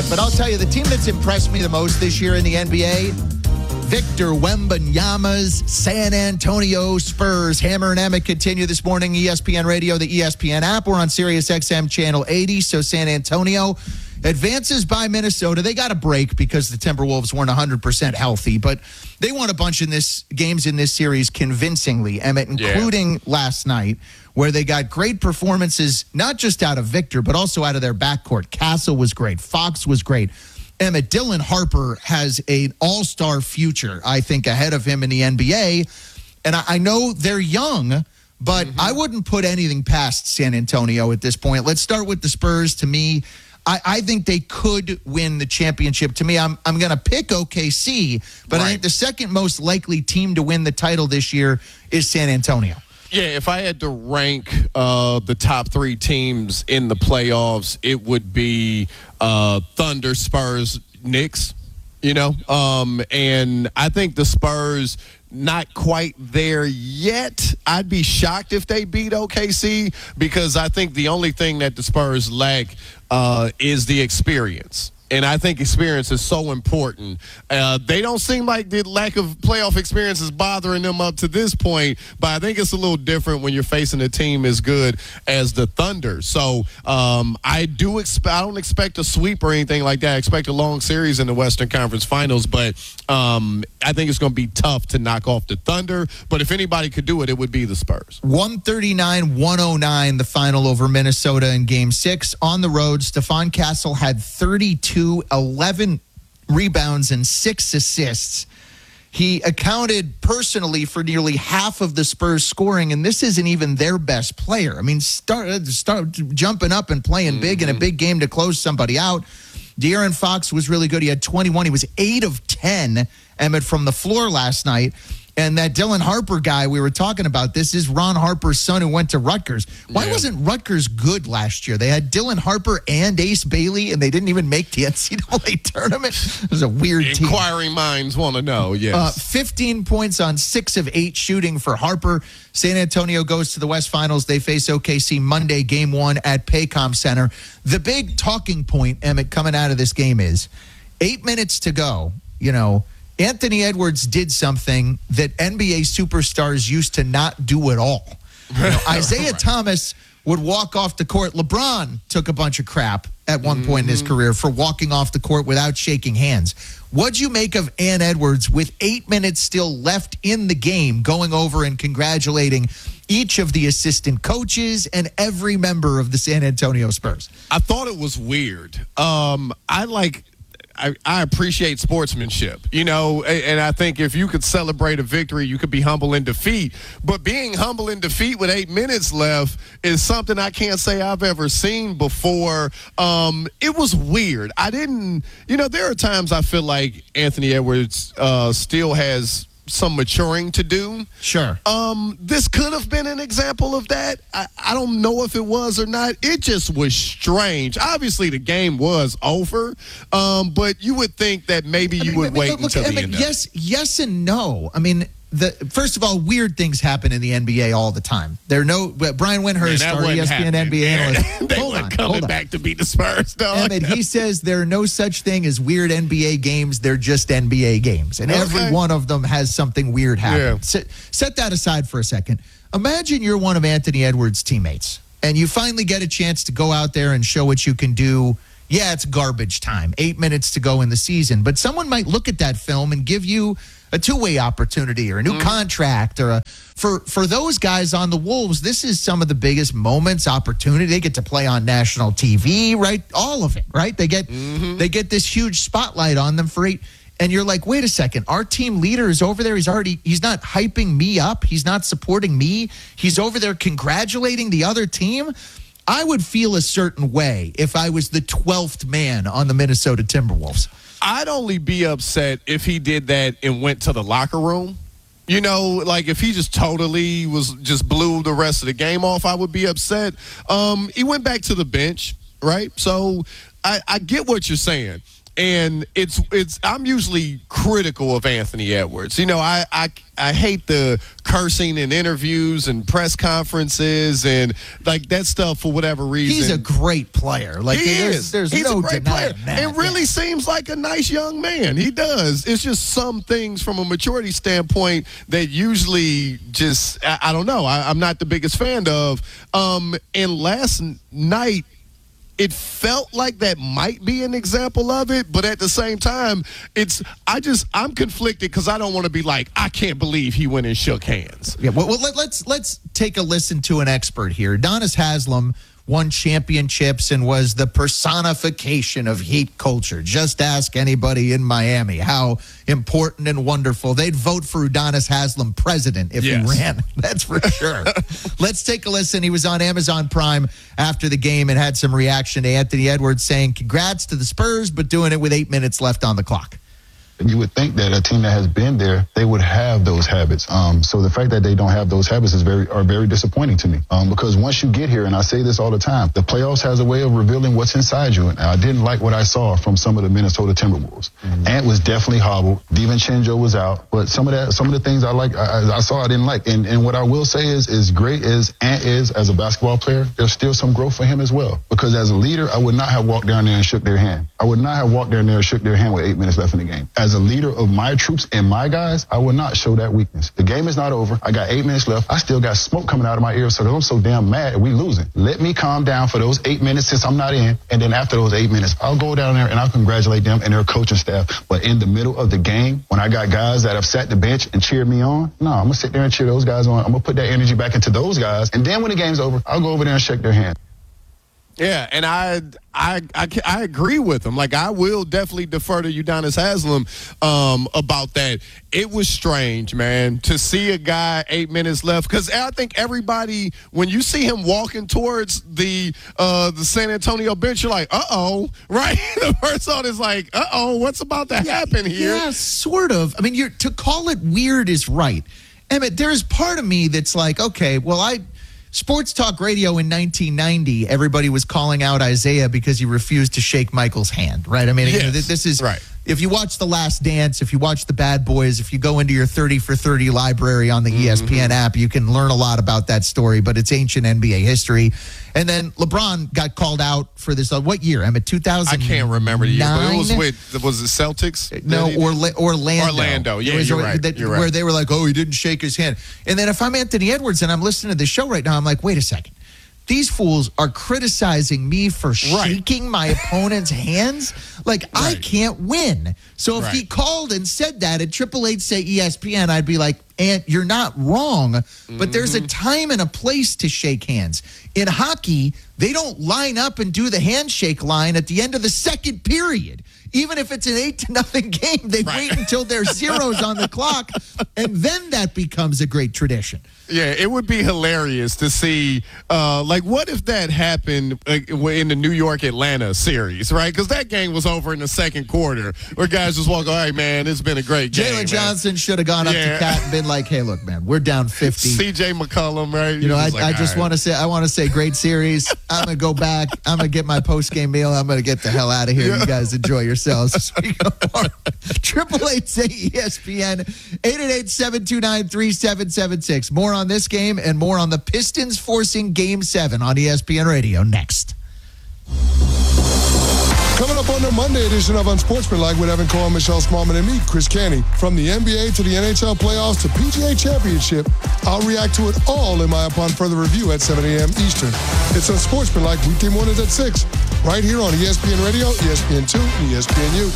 championship. But I'll tell you, the team that's impressed me the most this year in the NBA, Victor Wembanyama's San Antonio Spurs. Hammer and Emmett continue this morning. ESPN Radio, the ESPN app. We're on Sirius XM Channel 80. So San Antonio advances by Minnesota. They got a break because the Timberwolves weren't 100% healthy, but they won a bunch in games in this series convincingly, Emmett, including last night, where they got great performances, not just out of Victor, but also out of their backcourt. Castle was great. Fox was great. Emmett, Dylan Harper has an all-star future, I think, ahead of him in the NBA. And I know they're young, but I wouldn't put anything past San Antonio at this point. Let's start with the Spurs. To me, I think they could win the championship. To me, I'm going to pick OKC, but I think the second most likely team to win the title this year is San Antonio. Yeah, if I had to rank the top three teams in the playoffs, it would be Thunder, Spurs, Knicks, and I think the Spurs not quite there yet. I'd be shocked if they beat OKC because I think the only thing that the Spurs lack is the experience. And I think experience is so important. They don't seem like the lack of playoff experience is bothering them up to this point, but I think it's a little different when you're facing a team as good as the Thunder. So I don't expect a sweep or anything like that. I expect a long series in the Western Conference Finals, but I think it's going to be tough to knock off the Thunder. But if anybody could do it, it would be the Spurs. 139-109, the final over Minnesota in Game 6 on the road. Stephon Castle had 32, 11 rebounds, and 6 assists. He accounted personally for nearly half of the Spurs scoring, and this isn't even their best player. I mean, start jumping up and playing big in a big game to close somebody out. De'Aaron Fox was really good. He had 21. He was 8 of 10, Emmett, from the floor last night. And that Dylan Harper guy we were talking about, this is Ron Harper's son who went to Rutgers. Why wasn't Rutgers good last year? They had Dylan Harper and Ace Bailey, and they didn't even make the NCAA tournament. It was a weird team. Inquiring minds want to know, yes. 15 points on 6 of 8 shooting for Harper. San Antonio goes to the West Finals. They face OKC Monday, Game 1 at Paycom Center. The big talking point, Emmett, coming out of this game is 8 minutes to go, Anthony Edwards did something that NBA superstars used to not do at all. Isaiah Thomas would walk off the court. LeBron took a bunch of crap at one point in his career for walking off the court without shaking hands. What'd you make of Ant Edwards with 8 minutes still left in the game, going over and congratulating each of the assistant coaches and every member of the San Antonio Spurs? I thought it was weird. I appreciate sportsmanship, and I think if you could celebrate a victory, you could be humble in defeat. But being humble in defeat with 8 minutes left is something I can't say I've ever seen before. It was weird. There are times I feel like Anthony Edwards still has some maturing to do. Sure. This could have been an example of that. I don't know if it was or not. It just was strange. Obviously, the game was over, but you would think that maybe you would wait until the end. Yes and no. I mean, first of all, weird things happen in the NBA all the time. Brian Windhurst, our ESPN NBA analyst. They weren't coming back to beat the Spurs, dog. Emmett, he says there are no such thing as weird NBA games. They're just NBA games. And every one of them has something weird happen. Yeah. Set that aside for a second. Imagine you're one of Anthony Edwards' teammates, and you finally get a chance to go out there and show what you can do. Yeah, it's garbage time. 8 minutes to go in the season. But someone might look at that film and give you a two-way opportunity or a new contract or for those guys on the Wolves, this is some of the biggest moments, opportunity. They get to play on national TV, right? All of it, right? They get this huge spotlight on them for 8. And you're like, wait a second, our team leader is over there. He's not hyping me up. He's not supporting me. He's over there congratulating the other team. I would feel a certain way if I was the 12th man on the Minnesota Timberwolves. I'd only be upset if he did that and went to the locker room. If he just totally blew the rest of the game off, I would be upset. He went back to the bench, right? So I get what you're saying. And I'm usually critical of Anthony Edwards. You know, I hate the cursing in interviews and press conferences and like that stuff for whatever reason. He's a great player. Like He's no a great player. denying that. It really seems like a nice young man. He does. It's just some things from a maturity standpoint that usually just I don't know. I'm not the biggest fan of. And last night, it felt like that might be an example of it, but at the same time, I'm conflicted because I don't want to be like, I can't believe he went and shook hands. Yeah, well let's take a listen to an expert here. Udonis Haslem won championships and was the personification of Heat culture. Just ask anybody in Miami how important and wonderful. They'd vote for Udonis Haslem president if he ran. That's for sure. Let's take a listen. He was on Amazon Prime after the game and had some reaction to Anthony Edwards saying congrats to the Spurs, but doing it with 8 minutes left on the clock. You would think that a team that has been there, they would have those habits. So the fact that they don't have those habits are very disappointing to me. Because once you get here, and I say this all the time, the playoffs has a way of revealing what's inside you. And I didn't like what I saw from some of the Minnesota Timberwolves. Ant was definitely hobbled. DiVincenzo was out. But some of the things I saw I didn't like. And what I will say is great as Ant is as a basketball player, there's still some growth for him as well. Because as a leader, I would not have walked down there and shook their hand. I would not have walked down there and shook their hand with 8 minutes left in the game. As a leader of my troops and my guys, I would not show that weakness. The game is not over. I got 8 minutes left. I still got smoke coming out of my ears, so I'm so damn mad we losing. Let me calm down for those 8 minutes since I'm not in, and then after those 8 minutes, I'll go down there and I'll congratulate them and their coaching staff. But in the middle of the game, when I got guys that have sat the bench and cheered me on, no, I'm going to sit there and cheer those guys on. I'm going to put that energy back into those guys, and then when the game's over, I'll go over there and shake their hand. Yeah, and I agree with him. Like, I will definitely defer to Udonis Haslem about that. It was strange, man, to see a guy 8 minutes left. Because I think everybody, when you see him walking towards the San Antonio bench, you're like, uh-oh, right? The first thought is like, uh-oh, what's about to happen here? Yeah, sort of. I mean, to call it weird is right. Emmett, there's part of me that's like, okay, well, Sports Talk Radio in 1990, everybody was calling out Isaiah because he refused to shake Michael's hand, right? I mean, this is right. If you watch The Last Dance, if you watch The Bad Boys, if you go into your 30 for 30 library on the ESPN app, you can learn a lot about that story, but it's ancient NBA history. And then LeBron got called out for this. What year? I mean, 2000. I can't remember the year, but it was the Celtics? No, Orlando. Orlando, yeah, you're right. Where they were like, oh, he didn't shake his hand. And then if I'm Anthony Edwards and I'm listening to the show right now, I'm like, wait a second. These fools are criticizing me for shaking my opponent's hands. Like, I can't win. So if he called and said that at 888 say ESPN, I'd be like, Ant, you're not wrong, but there's a time and a place to shake hands. In hockey, they don't line up and do the handshake line at the end of the second period. Even if it's an 8-0 game, they wait until there's zeros on the clock, and then that becomes a great tradition. Yeah, it would be hilarious to see, what if that happened in the New York-Atlanta series, right? Because that game was over in the second quarter, where guys just walk, all right, man, it's been a great game. Jalen Johnson should have gone up to Cat and been like, hey, look, man, we're down 50. C.J. McCollum, right? You know, I want to say great series. I'm going to go back. I'm going to get my post-game meal. I'm going to get the hell out of here. You guys enjoy yourselves. 888 say ESPN, 888-729-3776. More on this game and more on the Pistons forcing Game 7 on ESPN Radio next. Coming up on the Monday edition of Unsportsmanlike with Evan Cohen, Michelle Smallman, and me, Chris Canty. From the NBA to the NHL playoffs to PGA Championship, I'll react to it all in my upon further review at 7 a.m. Eastern. It's Unsportsmanlike weekday mornings at 6, right here on ESPN Radio, ESPN2, and ESPNU.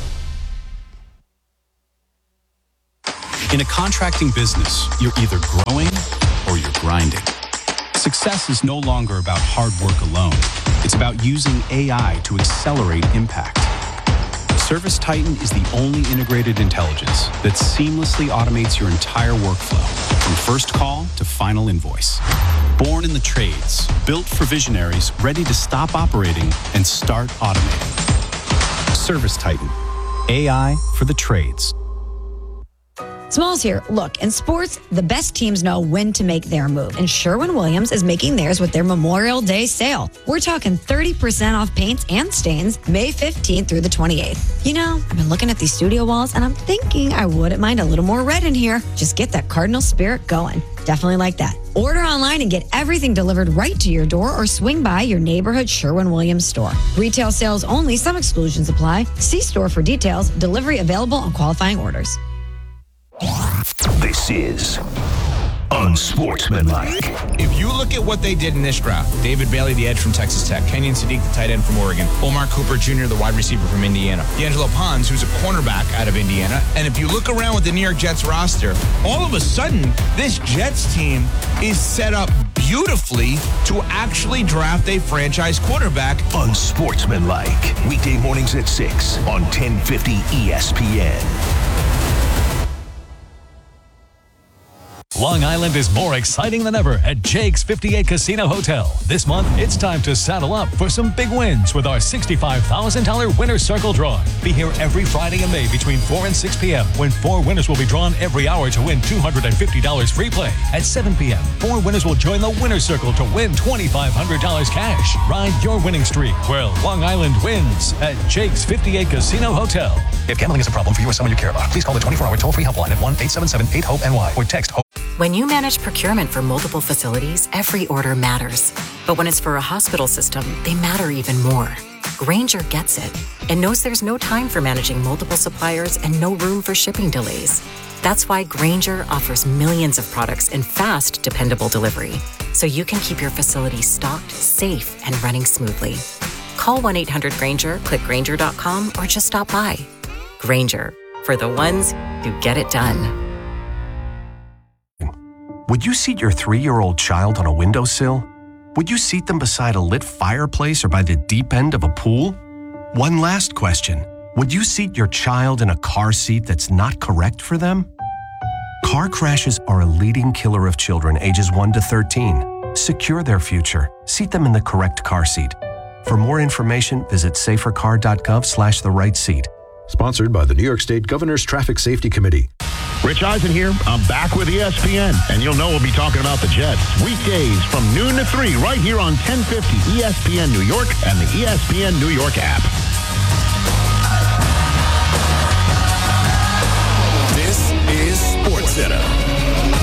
In a contracting business, you're either growing or you're grinding. Success is no longer about hard work alone. It's about using AI to accelerate impact. ServiceTitan is the only integrated intelligence that seamlessly automates your entire workflow, from first call to final invoice. Born in the trades, built for visionaries ready to stop operating and start automating. ServiceTitan, AI for the trades. Smalls here. Look, in sports, the best teams know when to make their move, and Sherwin-Williams is making theirs with their Memorial Day sale. We're talking 30% off paints and stains May 15th through the 28th. You know, I've been looking at these studio walls, and I'm thinking I wouldn't mind a little more red in here. Just get that Cardinal spirit going. Definitely like that. Order online and get everything delivered right to your door or swing by your neighborhood Sherwin-Williams store. Retail sales only. Some exclusions apply. See store for details. Delivery available on qualifying orders. This is Unsportsmanlike. If you look at what they did in this draft, David Bailey, the edge from Texas Tech, Kenyon Sadiq, the tight end from Oregon, Omar Cooper Jr., the wide receiver from Indiana, D'Angelo Pons, who's a cornerback out of Indiana. And if you look around with the New York Jets roster, all of a sudden, this Jets team is set up beautifully to actually draft a franchise quarterback. Unsportsmanlike. Weekday mornings at 6 on 1050 ESPN. Long Island is more exciting than ever at Jake's 58 Casino Hotel. This month, it's time to saddle up for some big wins with our $65,000 Winner's Circle drawing. Be here every Friday in May between 4 and 6 p.m. when 4 winners will be drawn every hour to win $250 free play. At 7 p.m., 4 winners will join the Winner's Circle to win $2,500 cash. Ride your winning streak where Long Island wins at Jake's 58 Casino Hotel. If gambling is a problem for you or someone you care about, please call the 24-hour toll-free helpline at 1-877-8-HOPE-NY or text HOPE. When you manage procurement for multiple facilities, every order matters. But when it's for a hospital system, they matter even more. Grainger gets it and knows there's no time for managing multiple suppliers and no room for shipping delays. That's why Grainger offers millions of products in fast, dependable delivery, so you can keep your facility stocked, safe, and running smoothly. Call 1-800-GRAINGER, click Grainger.com, or just stop by. Grainger, for the ones who get it done. Would you seat your 3-year-old child on a windowsill? Would you seat them beside a lit fireplace or by the deep end of a pool? One last question. Would you seat your child in a car seat that's not correct for them? Car crashes are a leading killer of children ages 1 to 13. Secure their future. Seat them in the correct car seat. For more information, visit safercar.gov/the right seat. Sponsored by the New York State Governor's Traffic Safety Committee. Rich Eisen here. I'm back with ESPN, and you'll know we'll be talking about the Jets weekdays from noon to 3 right here on 1050 ESPN New York and the ESPN New York app. This is SportsCenter.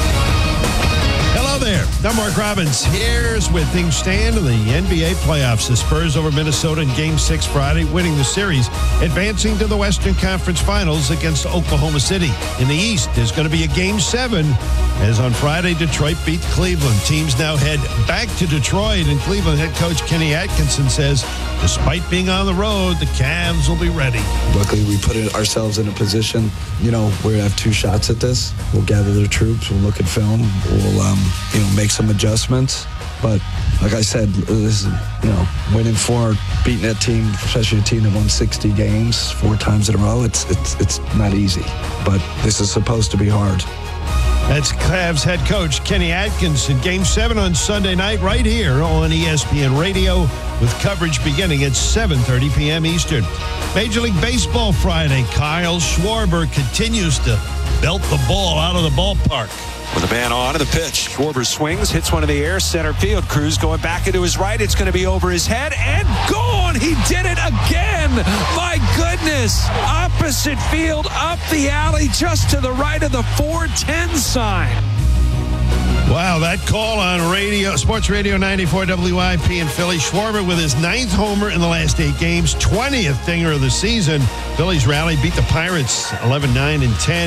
Hello there. I'm Mark Robbins. Here's where things stand in the NBA playoffs. The Spurs over Minnesota in Game 6 Friday, winning the series, advancing to the Western Conference Finals against Oklahoma City. In the East, there's going to be a Game 7, as on Friday, Detroit beat Cleveland. Teams now head back to Detroit, and Cleveland head coach Kenny Atkinson says, despite being on the road, the Cavs will be ready. Luckily, we put ourselves in a position, where we have 2 shots at this. We'll gather the troops. We'll look at film. We'll, make some adjustments. But like I said, this is, winning 4, beating that team, especially a team that won 60 games 4 times in a row. It's not easy, but this is supposed to be hard. That's Cavs head coach Kenny Atkinson. Game 7 on Sunday night right here on ESPN Radio with coverage beginning at 7:30 p.m. Eastern. Major League Baseball Friday. Kyle Schwarber continues to belt the ball out of the ballpark. With a man on the pitch, Schwarber swings, hits one in the air, center field. Cruz going back into his right. It's going to be over his head and gone. He did it again. My goodness. Opposite field, up the alley, just to the right of the 410 sign. Wow, that call on radio, Sports Radio 94 WIP in Philly. Schwarber with his 9th homer in the last 8 games, 20th dinger of the season. Phillies rally, beat the Pirates 11-9-10.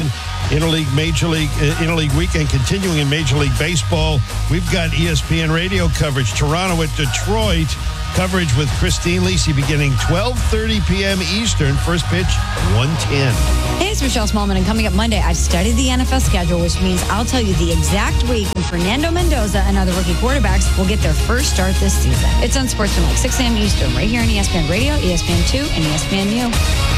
Interleague weekend continuing in Major League Baseball. We've got ESPN radio coverage. Toronto at Detroit. Coverage with Christine Lisi beginning 12:30 p.m. Eastern. First pitch, 1:10. Hey, it's Michelle Smallman, and coming up Monday, I've studied the NFL schedule, which means I'll tell you the exact week when Fernando Mendoza and other rookie quarterbacks will get their first start this season. It's on SportsCenter, 6 a.m. Eastern, right here on ESPN Radio, ESPN2, and ESPNU.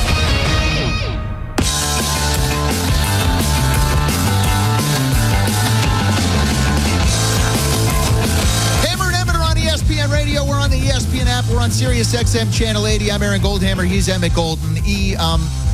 Radio. We're on the ESPN app. We're on Sirius XM Channel 80. I'm Aaron Goldhammer. He's Emmett Golden.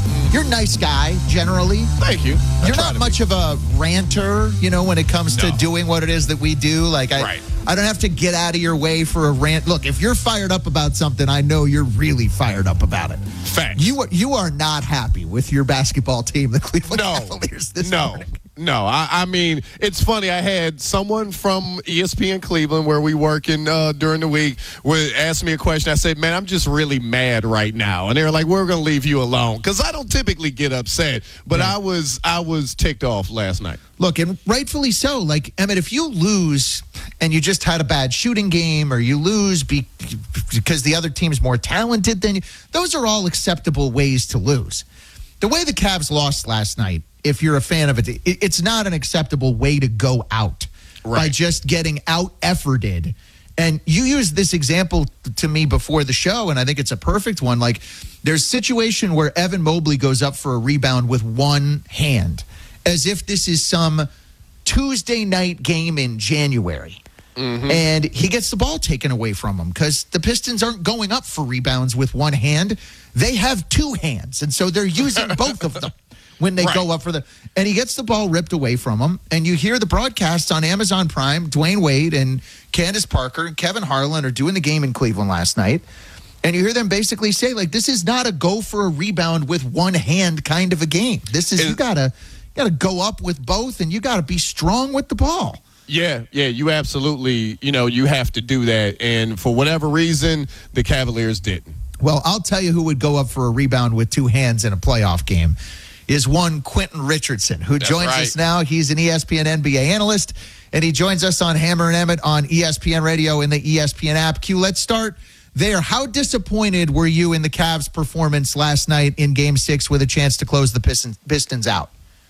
You're a nice guy, generally. Thank you. You're not much of a ranter, when it comes to doing what it is that we do. Like, I don't have to get out of your way for a rant. Look, if you're fired up about something, I know you're really fired up about it. Facts. You are not happy with your basketball team, the Cleveland Cavaliers, this morning. No, I mean, it's funny. I had someone from ESPN Cleveland, where we work during the week, ask me a question. I said, man, I'm just really mad right now. And they were like, we're going to leave you alone. Because I don't typically get upset. But I was ticked off last night. Look, and rightfully so. Like, Emmett, if you lose and you just had a bad shooting game, or you lose because the other team's more talented than you, those are all acceptable ways to lose. The way the Cavs lost last night, if you're a fan of it, it's not an acceptable way to go out by just getting out-efforted. And you used this example to me before the show, and I think it's a perfect one. Like, there's a situation where Evan Mobley goes up for a rebound with one hand, as if this is some Tuesday night game in January. Mm-hmm. And he gets the ball taken away from him because the Pistons aren't going up for rebounds with one hand. They have two hands, and so they're using both of them when they go up for the – and he gets the ball ripped away from him, and you hear the broadcasts on Amazon Prime. Dwayne Wade and Candace Parker and Kevin Harlan are doing the game in Cleveland last night, and you hear them basically say, like, this is not a go for a rebound with one hand kind of a game. This is – you gotta go up with both, and you got to be strong with the ball. Yeah, you absolutely, you have to do that. And for whatever reason, the Cavaliers didn't. Well, I'll tell you who would go up for a rebound with two hands in a playoff game is one Quentin Richardson, who joins us now. He's an ESPN NBA analyst, and he joins us on Hammer and Emmett on ESPN Radio and the ESPN app. Q, let's start there. How disappointed were you in the Cavs' performance last night in Game 6 with a chance to close the Pistons out?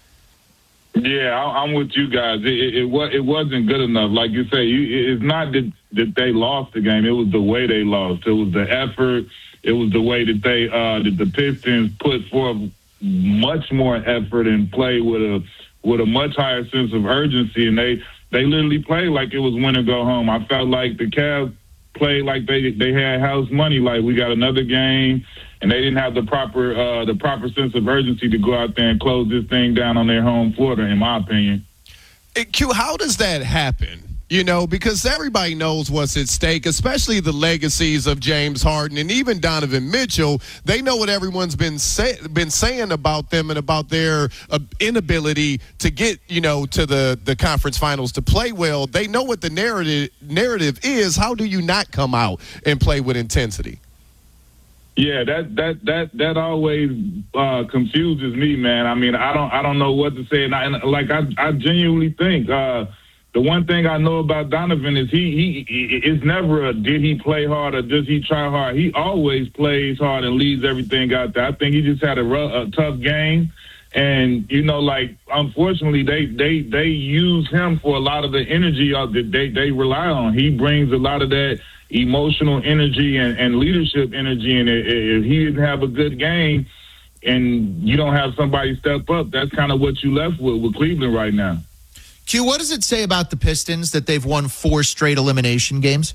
Yeah, I'm with you guys. It wasn't good enough. Like you say, it's not that they lost the game. It was the way they lost. It was the effort. It was the way that that the Pistons put forth much more effort and play with a much higher sense of urgency. And they literally played like it was win or go home. I felt like the Cavs played like they had house money. Like, we got another game. And they didn't have the proper sense of urgency to go out there and close this thing down on their home floor, in my opinion. Q, how does that happen? Because everybody knows what's at stake, especially the legacies of James Harden and even Donovan Mitchell. They know what everyone's been saying about them and about their inability to get, to the conference finals to play well. They know what the narrative is. How do you not come out and play with intensity? Yeah, that always confuses me, man. I mean, I don't know what to say, and I genuinely think the one thing I know about Donovan is he it's never a did he play hard or does he try hard. He always plays hard and leaves everything out there. I think he just had a tough game, and unfortunately they use him for a lot of the energy that they rely on. He brings a lot of that emotional energy and leadership energy, and if he didn't have a good game and you don't have somebody step up, that's kind of what you left with Cleveland right now. Q, what does it say about the Pistons that they've won 4 straight elimination games?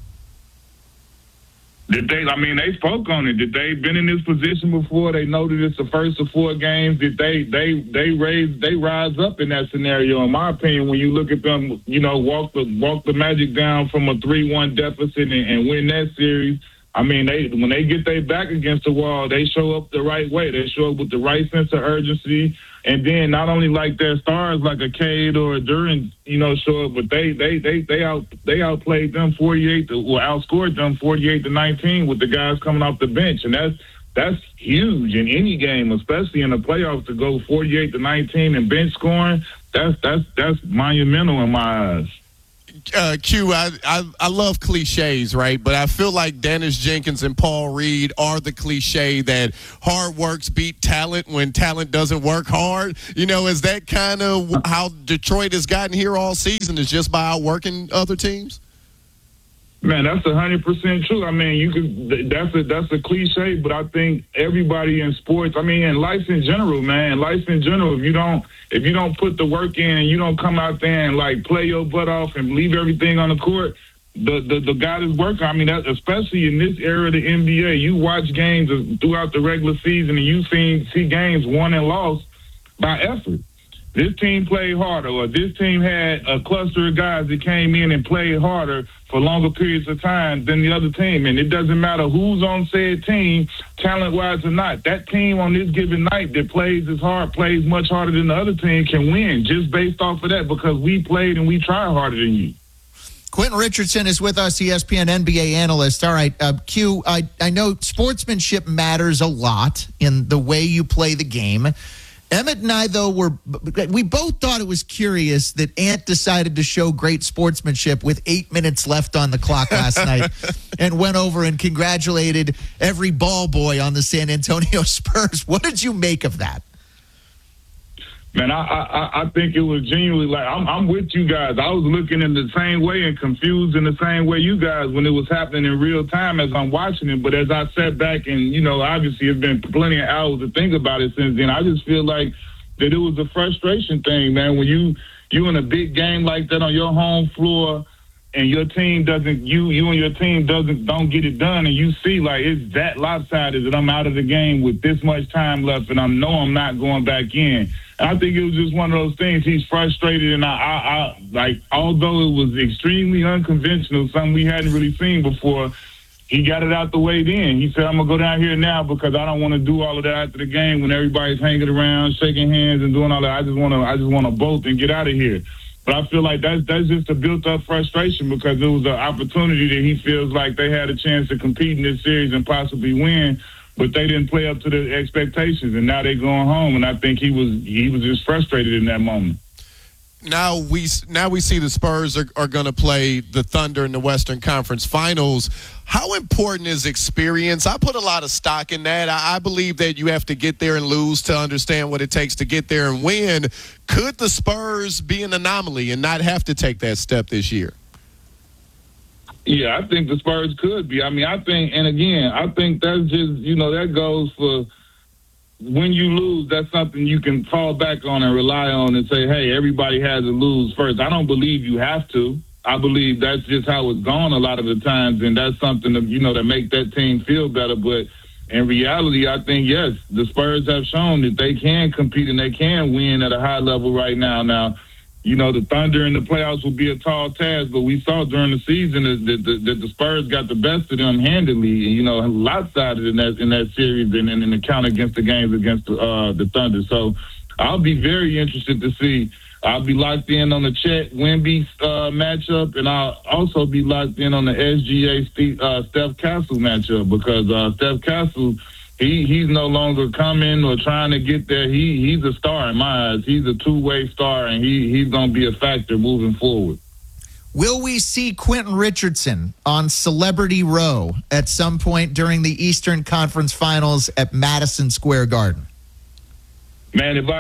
They spoke on it. Did they been in this position before? They know that it's the first of 4 games. Did they rise up in that scenario? In my opinion, when you look at them, walk the Magic down from a 3-1 deficit and win that series. I mean, when they get their back against the wall, they show up the right way. They show up with the right sense of urgency. And then not only like their stars like a Cade or a Durant, show up, but they outplayed them outscored them 48-19 with the guys coming off the bench. And that's huge in any game, especially in the playoffs, to go 48-19 and bench scoring. That's monumental in my eyes. Q, I love cliches, right? But I feel like Dennis Jenkins and Paul Reed are the cliche that hard works beat talent when talent doesn't work hard. Is that kind of how Detroit has gotten here all season, is just by outworking other teams? Man, that's 100% true. I mean, that's a cliche, but I think everybody in sports, in life in general, if you don't put the work in and you don't come out there and play your butt off and leave everything on the court, the guy that's working. I mean, especially in this era of the NBA, you watch games throughout the regular season and you see games won and lost by effort. This team played harder, or this team had a cluster of guys that came in and played harder for longer periods of time than the other team. And it doesn't matter who's on said team, talent-wise or not. That team on this given night that plays as hard, plays much harder than the other team, can win just based off of that, because we played and we tried harder than you. Quentin Richardson is with us, ESPN NBA analyst. All right, Q, I know sportsmanship matters a lot in the way you play the game. Emmett and I, though, we both thought it was curious that Ant decided to show great sportsmanship with 8 minutes left on the clock last night and went over and congratulated every ball boy on the San Antonio Spurs. What did you make of that? Man, I think it was genuinely like, I'm with you guys. I was looking in the same way and confused in the same way you guys when it was happening in real time as I'm watching it. But as I sat back and, obviously it's been plenty of hours to think about it since then, I just feel like that it was a frustration thing, man. When you in a big game like that on your home floor and your team doesn't, you and your team don't get it done, and you see like it's that lopsided that I'm out of the game with this much time left and I know I'm not going back in. I think it was just one of those things. He's frustrated, and I like, although it was extremely unconventional, something we hadn't really seen before, he got it out the way then. He said, I'm going to go down here now because I don't want to do all of that after the game when everybody's hanging around, shaking hands and doing all that. I just want to bolt and get out of here. But I feel like that's just a built-up frustration because it was an opportunity that he feels like they had a chance to compete in this series and possibly win, but they didn't play up to the expectations, and now they're going home. And I think he was just frustrated in that moment. Now we see the Spurs are going to play the Thunder in the Western Conference Finals. How important is experience? I put a lot of stock in that. I believe that you have to get there and lose to understand what it takes to get there and win. Could the Spurs be an anomaly and not have to take that step this year? Yeah, I think the Spurs could be. I mean, I think that's just, that goes for when you lose, that's something you can fall back on and rely on and say, hey, everybody has to lose first. I don't believe you have to. I believe that's just how it's gone a lot of the times, and that's something that, to make that team feel better. But in reality, I think, yes, the Spurs have shown that they can compete and they can win at a high level right now. Now, the Thunder in the playoffs will be a tall task, but we saw during the season that the Spurs got the best of them handily, lopsided in that series and in the count against the games against the Thunder. So I'll be very interested to see. I'll be locked in on the Chet Wemby matchup, and I'll also be locked in on the SGA Steph Castle matchup because Steph Castle, he's no longer coming or trying to get there. He's a star in my eyes. He's a two-way star, and he's going to be a factor moving forward. Will we see Quentin Richardson on Celebrity Row at some point during the Eastern Conference Finals at Madison Square Garden? Man, if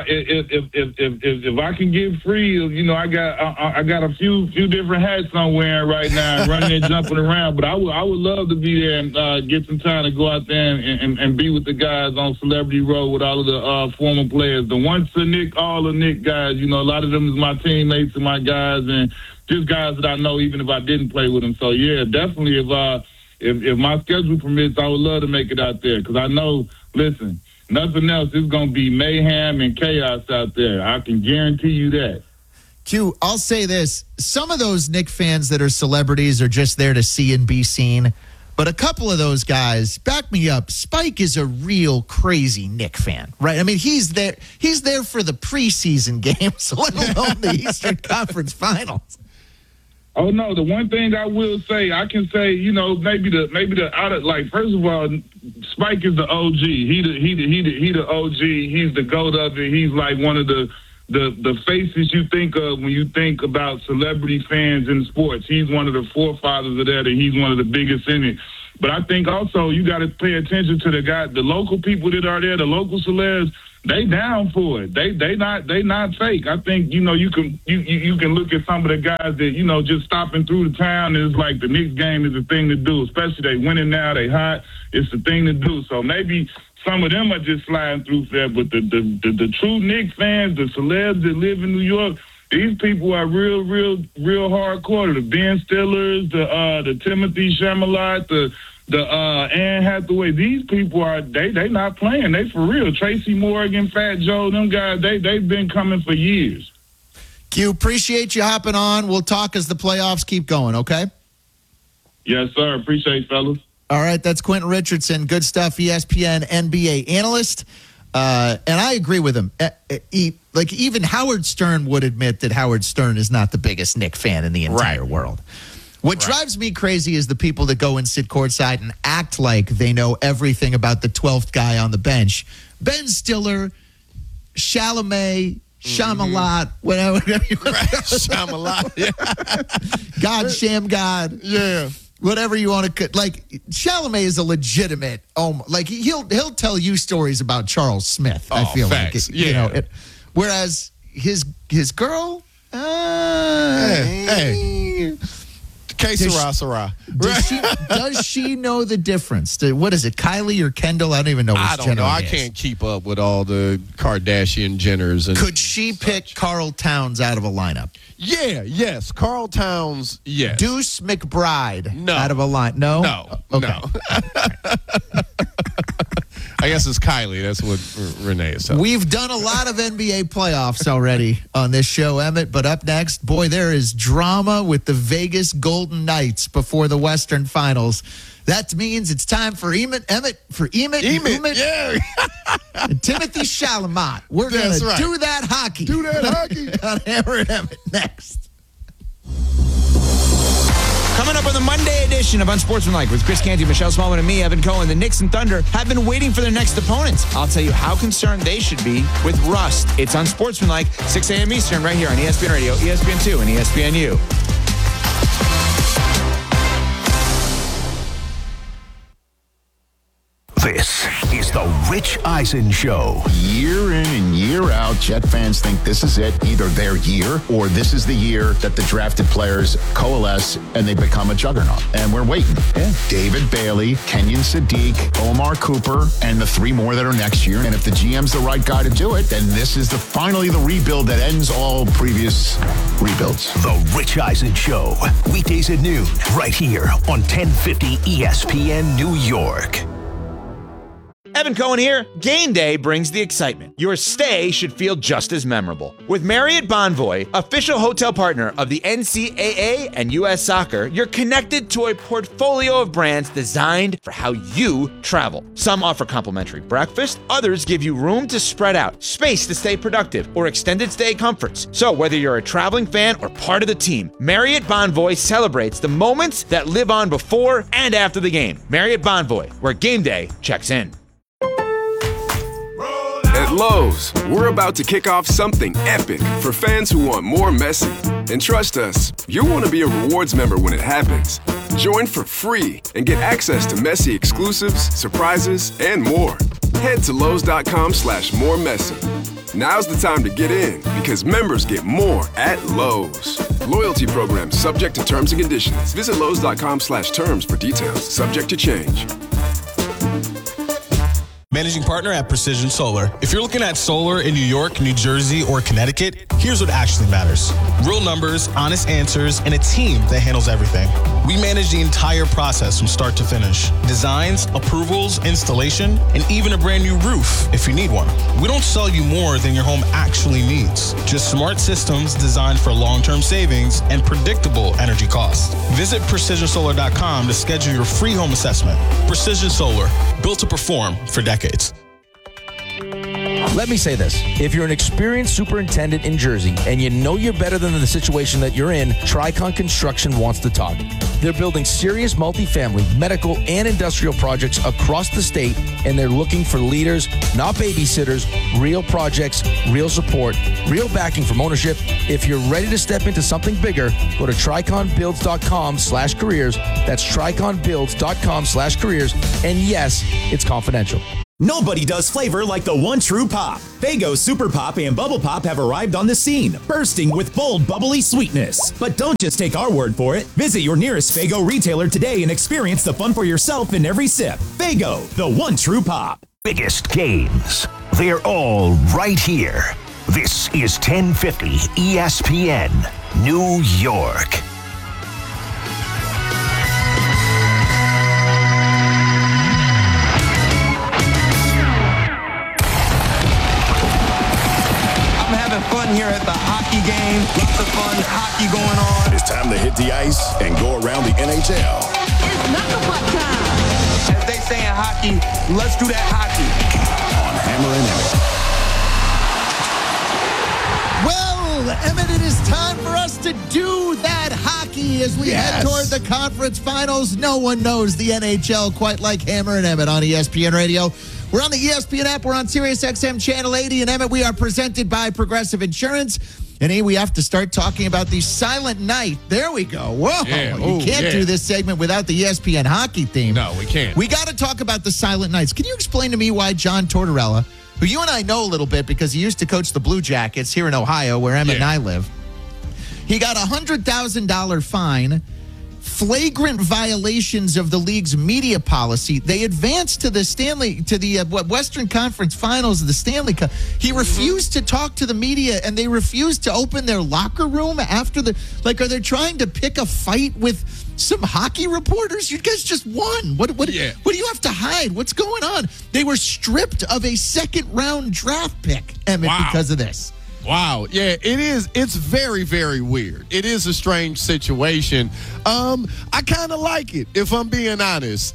I can get free, I got a few different hats I'm wearing right now, running and jumping around. But I would love to be there and get some time to go out there and be with the guys on Celebrity Row with all of the former players, the once a Nick, all the Nick guys. A lot of them is my teammates and my guys, and just guys that I know even if I didn't play with them. So yeah, definitely if my schedule permits, I would love to make it out there because I know. Listen. Nothing else. It's going to be mayhem and chaos out there. I can guarantee you that. Q, I'll say this. Some of those Knick fans that are celebrities are just there to see and be seen. But a couple of those guys, back me up, Spike is a real crazy Knick fan, right? I mean, he's there for the preseason games, let alone the Eastern Conference Finals. Oh no! The one thing I will say, I can say, maybe the out of first of all, Spike is the OG. He the OG. He's the GOAT of it. He's like one of the faces you think of when you think about celebrity fans in sports. He's one of the forefathers of that, and he's one of the biggest in it. But I think also you got to pay attention to the local people that are there, the local celebs. They down for it. They not fake. I think you can look at some of the guys that just stopping through the town. And it's like the Knicks game is the thing to do. Especially they winning now. They hot. It's the thing to do. So maybe some of them are just sliding through there. But the true Knicks fans, the celebs that live in New York, These people are real hardcore. The Ben Stillers, the Timothy Chalamet, the Anne Hathaway. These people they not playing. They for real. Tracy Morgan, Fat Joe, them guys, they've been coming for years. Q, appreciate you hopping on. We'll talk as the playoffs keep going, okay? Yes, sir. Appreciate it, fellas. All right, that's Quentin Richardson. Good stuff, ESPN NBA analyst. And I agree with him. Even Howard Stern would admit that Howard Stern is not the biggest Knick fan in the entire world. What drives me crazy is the people that go and sit courtside and act like they know everything about the 12th guy on the bench. Ben Stiller, Chalamet, Shamalot, whatever you want to call it. Shamalot, yeah. God, Sham God. Yeah. Whatever you want to, like, Chalamet is a legitimate, he'll tell you stories about Charles Smith. I feel facts. like, you know. Whereas his girl, hey. Que sera. Does she know the difference? What is it, Kylie or Kendall? I don't even know which I don't know. I is. can't keep up with all the Kardashian Jenners. And could she pick Karl Towns out of a lineup? Yeah, yes. Karl Towns, yes. Deuce McBride no. out of a line. No? No. Okay. No. I guess it's Kylie. That's what Renee is saying. We've done a lot of NBA playoffs already on this show, Emmett. But up next, boy, there is drama with the Vegas Golden Knights before the Western Finals. That means it's time for Emmett, yeah. and Timothy Chalamet. We're going to do that hockey. Do that hockey. On Hammer and Emmett next. Coming up on the Monday edition of Unsportsmanlike with Chris Canty, Michelle Smallman, and me, Evan Cohen, the Knicks and Thunder have been waiting for their next opponents. I'll tell you how concerned they should be with rust. It's Unsportsmanlike, 6 a.m. Eastern, right here on ESPN Radio, ESPN2, and ESPNU. This is the Rich Eisen Show. Year in and year out, Jet fans think this is it, either their year or this is the year that the drafted players coalesce and they become a juggernaut. And we're waiting. Yeah. David Bailey, Kenyon Sadiq, Omar Cooper, and the three more that are next year. And if the GM's the right guy to do it, then this is finally the rebuild that ends all previous rebuilds. The Rich Eisen Show, weekdays at noon, right here on 1050 ESPN New York. Evan Cohen here. Game day brings the excitement. Your stay should feel just as memorable. With Marriott Bonvoy, official hotel partner of the NCAA and U.S. Soccer, you're connected to a portfolio of brands designed for how you travel. Some offer complimentary breakfast, others give you room to spread out, space to stay productive, or extended stay comforts. So whether you're a traveling fan or part of the team, Marriott Bonvoy celebrates the moments that live on before and after the game. Marriott Bonvoy, where game day checks in. At Lowe's, we're about to kick off something epic for fans who want more Messi. And trust us, you'll want to be a rewards member when it happens. Join for free and get access to Messi exclusives, surprises, and more. Head to Lowe's.com/more Messi. Now's the time to get in because members get more at Lowe's. Loyalty program subject to terms and conditions. Visit Lowe's.com/terms for details. Subject to change. Managing partner at Precision Solar. If you're looking at solar in New York, New Jersey, or Connecticut, here's what actually matters. Real numbers, honest answers, and a team that handles everything. We manage the entire process from start to finish. Designs, approvals, installation, and even a brand new roof if you need one. We don't sell you more than your home actually needs. Just smart systems designed for long-term savings and predictable energy costs. Visit PrecisionSolar.com to schedule your free home assessment. Precision Solar, built to perform for decades. Let me say this. If you're an experienced superintendent in Jersey and you know you're better than the situation that you're in, Tricon Construction wants to talk. They're building serious multifamily, medical, and industrial projects across the state, and they're looking for leaders, not babysitters, real projects, real support, real backing from ownership. If you're ready to step into something bigger, go to triconbuilds.com/careers. That's triconbuilds.com/careers. And yes, it's confidential. Nobody does flavor like the one true pop. Faygo Super Pop and Bubble Pop have arrived on the scene, bursting with bold, bubbly sweetness. But don't just take our word for it. Visit your nearest Faygo retailer today and experience the fun for yourself in every sip. Faygo, the one true pop. Biggest games. They're all right here. This is 1050 ESPN New York. Fun here at the hockey game. Lots of fun hockey going on. It's time to hit the ice and go around the NHL. It's knuckle puck time. As they say in hockey, let's do that hockey. On Hammer and Emmett. Well, Emmett, it is time for us to do that hockey as we head toward the conference finals. No one knows the NHL quite like Hammer and Emmett on ESPN Radio. We're on the ESPN app. We're on SiriusXM Channel 80. And, Emmett, we are presented by Progressive Insurance. And, we have to start talking about the Silent Night. There we go. Whoa. Yeah. You can't do this segment without the ESPN hockey theme. No, we can't. We got to talk about the Silent Nights. Can you explain to me why John Tortorella, who you and I know a little bit because he used to coach the Blue Jackets here in Ohio, where Emmett and I live, he got a $100,000 fine, flagrant violations of the league's media policy. They advanced to the Western Conference Finals of the Stanley Cup. He refused to talk to the media, and they refused to open their locker room after are they trying to pick a fight with some hockey reporters? You guys just won. What do you have to hide? What's going on? They were stripped of a second-round draft pick, Emmett, because of this. Wow. Yeah, it is. It's very, very weird. It is a strange situation. I kind of like it, if I'm being honest.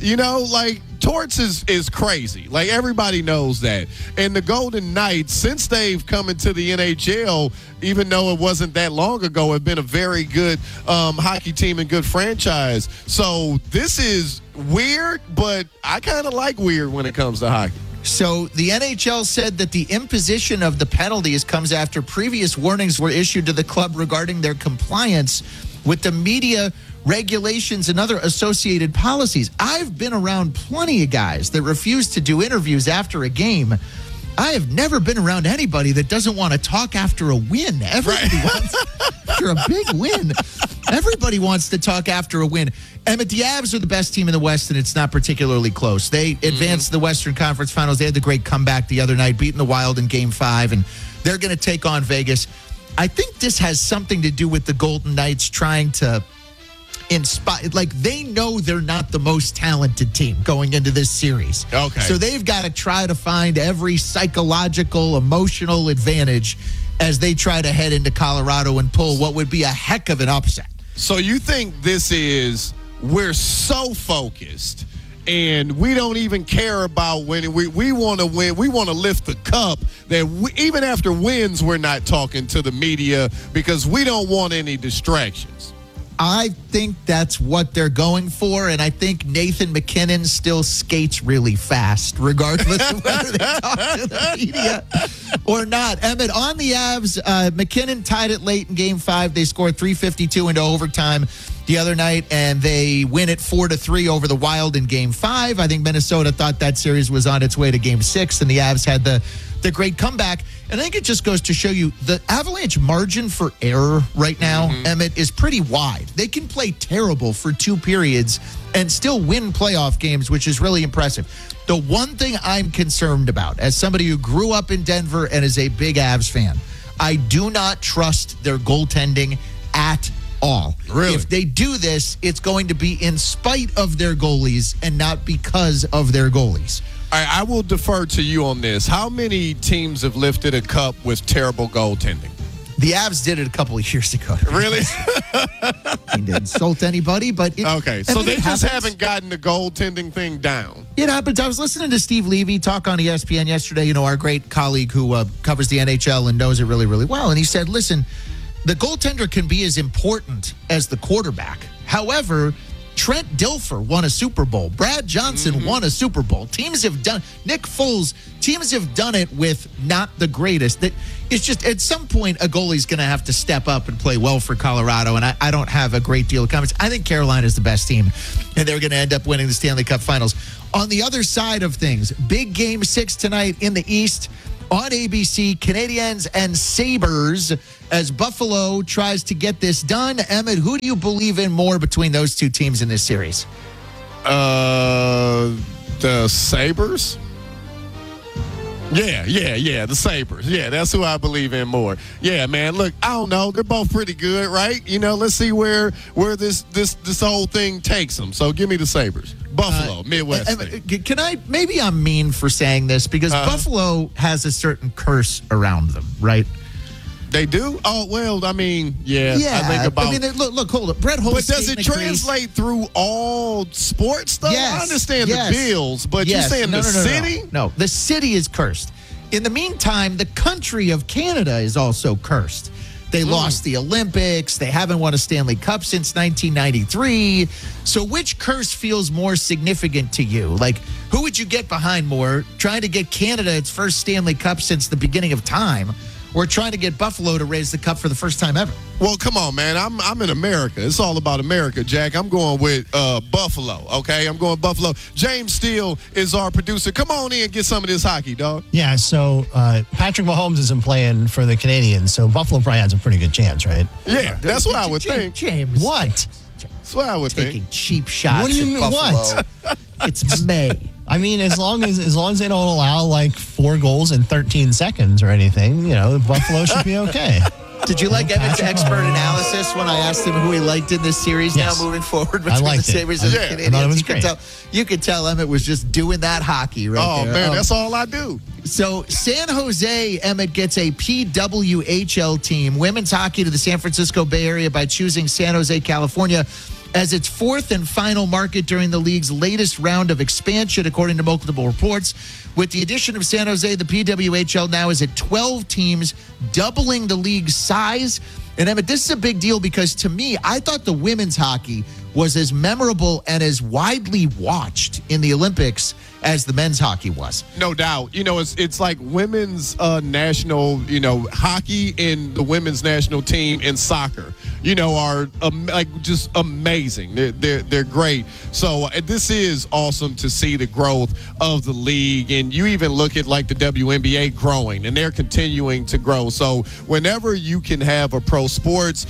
Torts is crazy. Everybody knows that. And the Golden Knights, since they've come into the NHL, even though it wasn't that long ago, have been a very good hockey team and good franchise. So this is weird, but I kind of like weird when it comes to hockey. So the NHL said that the imposition of the penalties comes after previous warnings were issued to the club regarding their compliance with the media regulations and other associated policies. I've been around plenty of guys that refuse to do interviews after a game. I have never been around anybody that doesn't want to talk after a win. Everybody wants after a big win. Everybody wants to talk after a win. Emmett, the Avs are the best team in the West, and it's not particularly close. They advanced to the Western Conference Finals. They had the great comeback the other night, beating the Wild in Game 5, and they're going to take on Vegas. I think this has something to do with the Golden Knights trying to inspire. They know they're not the most talented team going into this series. Okay. So they've got to try to find every psychological, emotional advantage as they try to head into Colorado and pull what would be a heck of an upset. So you think this is, we're so focused and we don't even care about winning. We want to win. We want to lift the cup that even after wins, we're not talking to the media because we don't want any distractions. I think that's what they're going for, and I think Nathan McKinnon still skates really fast, regardless of whether they talk to the media or not. Emmett, on the Avs, McKinnon tied it late in Game 5. They scored 3:52 into overtime the other night, and they win it 4-3 over the Wild in Game 5. I think Minnesota thought that series was on its way to Game 6, and the Avs had the great comeback. And I think it just goes to show you the Avalanche margin for error right now, Emmett, is pretty wide. They can play terrible for 2 periods and still win playoff games, which is really impressive. The one thing I'm concerned about, as somebody who grew up in Denver and is a big Avs fan, I do not trust their goaltending at all. Really? If they do this, it's going to be in spite of their goalies and not because of their goalies. All right, I will defer to you on this. How many teams have lifted a cup with terrible goaltending? The Avs did it a couple of years ago. Really? I didn't insult anybody, but okay. So they just haven't gotten the goaltending thing down. It happens. I was listening to Steve Levy talk on ESPN yesterday, our great colleague who covers the NHL and knows it really, really well. And he said, listen, the goaltender can be as important as the quarterback. However, Trent Dilfer won a Super Bowl. Brad Johnson won a Super Bowl. Teams have done it with not the greatest. It's just at some point a goalie's going to have to step up and play well for Colorado, and I don't have a great deal of confidence. I think Carolina is the best team, and they're going to end up winning the Stanley Cup Finals. On the other side of things, big Game 6 tonight in the East on ABC, Canadiens and Sabres as Buffalo tries to get this done. Emmett, who do you believe in more between those two teams in this series? The Sabres. Yeah, the Sabres. Yeah, that's who I believe in more. Yeah, man, look, I don't know. They're both pretty good, right? You know, let's see where this whole thing takes them. So give me the Sabres. Buffalo, Midwest. Can I, maybe I'm mean for saying this because Buffalo has a certain curse around them, right? They do? Oh, well, I mean, yeah. I think about. I mean, look, hold up. Brett Holtz. But does it translate through all sports, though? Yes, I understand the Bills, but you're saying no, city? No, the city is cursed. In the meantime, the country of Canada is also cursed. They lost the Olympics. They haven't won a Stanley Cup since 1993. So which curse feels more significant to you? Like, who would you get behind more? Trying to get Canada its first Stanley Cup since the beginning of time, or trying to get Buffalo to raise the cup for the first time ever? Well, come on, man. I'm in America. It's all about America, Jack. I'm going with Buffalo, okay? I'm going Buffalo. James Steele is our producer. Come on in and get some of this hockey, dog. Yeah, so Patrick Mahomes isn't playing for the Canadians, so Buffalo probably has a pretty good chance, right? Yeah, that's what I would think. James. What? That's what I would think. Taking cheap shots What do you at mean, Buffalo. what? It's May. I mean, as long as they don't allow like 4 goals in 13 seconds or anything, you know, Buffalo should be okay. Did you like Emmett's expert analysis when I asked him who he liked in this series Yes. now moving forward I between the liked it. Sabres and the I Canadians? thought it was great. You could tell Emmett was just doing that hockey right there. Man, that's all I do. So San Jose, Emmett, gets a PWHL team, women's hockey, to the San Francisco Bay Area by choosing San Jose, California, as its fourth and final market during the league's latest round of expansion, according to multiple reports. With the addition of San Jose, the PWHL now is at 12 teams, doubling the league's size. And Emmett, this is a big deal because to me, I thought the women's hockey was as memorable and as widely watched in the Olympics as the men's hockey was. No doubt. You know, it's like women's national, hockey and the women's national team in soccer, are like just amazing. They're great. So this is awesome to see the growth of the league. And you even look at like the WNBA growing, and they're continuing to grow. So whenever you can have a pro sports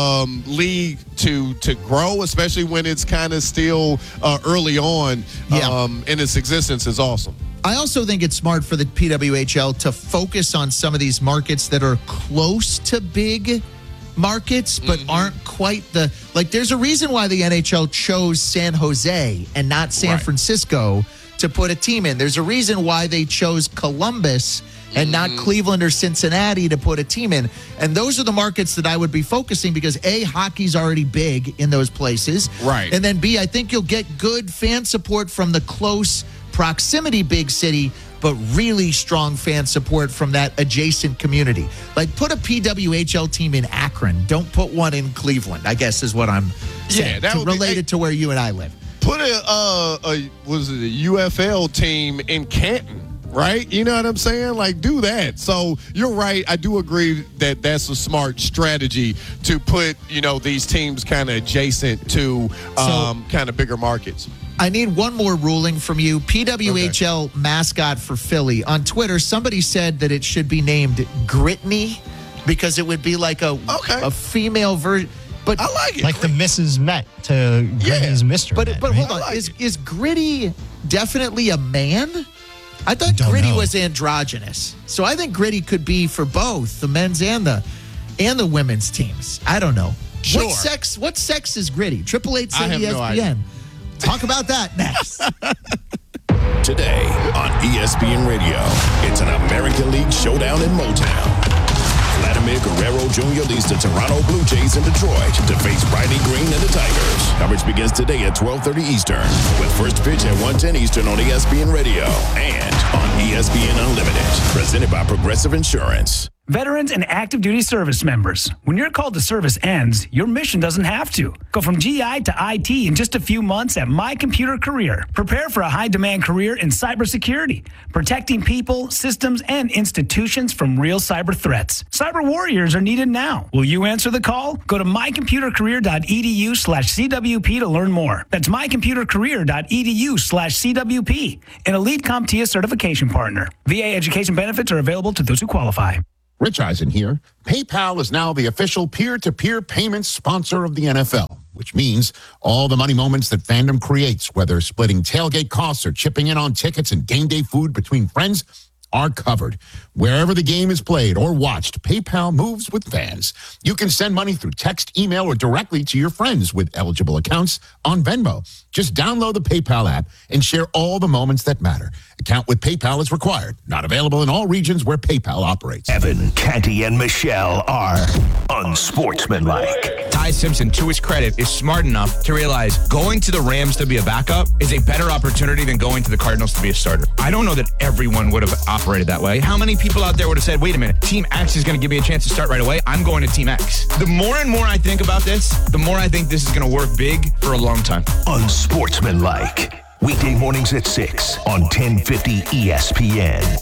league to grow, especially when it's kind of still early on in its existence, is awesome. I also think it's smart for the PWHL to focus on some of these markets that are close to big markets but aren't quite there's a reason why the NHL chose San Jose and not San Francisco to put a team in. There's a reason why they chose Columbus and not Cleveland or Cincinnati to put a team in. And those are the markets that I would be focusing because A, hockey's already big in those places. Right. And then B, I think you'll get good fan support from the close proximity big city, but really strong fan support from that adjacent community. Like put a PWHL team in Akron. Don't put one in Cleveland, I guess is what I'm saying. that would be related to where you and I live. Put a UFL team in Canton. Right? You know what I'm saying? Like, do that. So you're right. I do agree that that's a smart strategy to put, these teams kind of adjacent to kind of bigger markets. I need one more ruling from you. PWHL mascot for Philly. On Twitter, somebody said that it should be named Gritney because it would be like a female version. But I like it. Like the Mrs. Met to Gritty's Mr. But Met, hold on. Is Gritty definitely a man? I thought Gritty was androgynous. So I think Gritty could be for both the men's and the women's teams. I don't know. Sure. What sex is Gritty? 888 I have ESPN. no idea. Talk about that next. Today on ESPN Radio, it's an American League showdown in Motown. Vladimir Guerrero Jr. leads the Toronto Blue Jays in Detroit to face Riley Green and the Tigers. Coverage begins today at 12:30 Eastern, with first pitch at 1:10 Eastern on ESPN Radio and on ESPN Unlimited, presented by Progressive Insurance. Veterans and active duty service members, when your call to service ends, your mission doesn't have to. Go from GI to IT in just a few months at My Computer Career. Prepare for a high-demand career in cybersecurity, protecting people, systems, and institutions from real cyber threats. Cyber warriors are needed now. Will you answer the call? Go to mycomputercareer.edu/CWP to learn more. That's mycomputercareer.edu/CWP, an elite CompTIA certification partner. VA education benefits are available to those who qualify. Rich Eisen here. PayPal is now the official peer-to-peer payments sponsor of the NFL, which means all the money moments that fandom creates, whether splitting tailgate costs or chipping in on tickets and game day food between friends, are covered. Wherever the game is played or watched, PayPal moves with fans. You can send money through text, email, or directly to your friends with eligible accounts on Venmo. Just download the PayPal app and share all the moments that matter. Account with PayPal is required. Not available in all regions where PayPal operates. Evan, Canty, and Michelle are unsportsmanlike. Ty Simpson, to his credit, is smart enough to realize going to the Rams to be a backup is a better opportunity than going to the Cardinals to be a starter. I don't know that everyone would have operated that way. How many people out there would have said, wait a minute, Team X is going to give me a chance to start right away. I'm going to Team X. The more and more I think about this, the more I think this is going to work big for a long time. Unsportsmanlike. Weekday mornings at 6 on 1050 ESPN.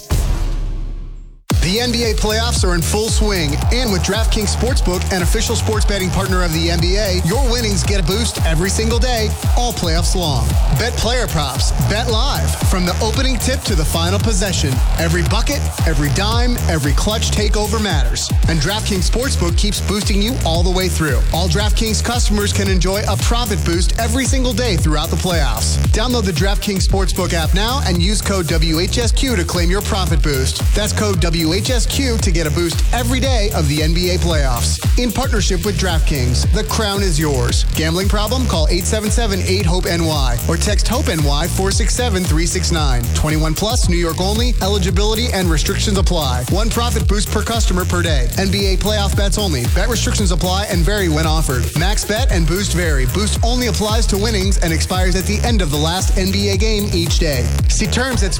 The NBA playoffs are in full swing, and with DraftKings Sportsbook, an official sports betting partner of the NBA, your winnings get a boost every single day, all playoffs long. Bet player props, bet live, from the opening tip to the final possession. Every bucket, every dime, every clutch takeover matters. And DraftKings Sportsbook keeps boosting you all the way through. All DraftKings customers can enjoy a profit boost every single day throughout the playoffs. Download the DraftKings Sportsbook app now and use code WHSQ to claim your profit boost. That's code WHSQ to get a boost every day of the NBA playoffs. In partnership with DraftKings, the crown is yours. Gambling problem? Call 877-8-HOPE-NY or text HOPE-NY 467-369. 21 plus, New York only. Eligibility and restrictions apply. One profit boost per customer per day. NBA playoff bets only. Bet restrictions apply and vary when offered. Max bet and boost vary. Boost only applies to winnings and expires at the end of the last NBA game each day. See terms at